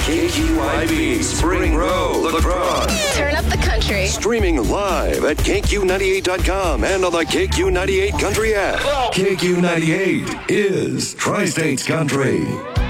KQIB Spring Row, La Crosse. Turn up the country. Streaming live at KQ98.com and on the KQ98 Country app. KQ98 is Tri-States Country.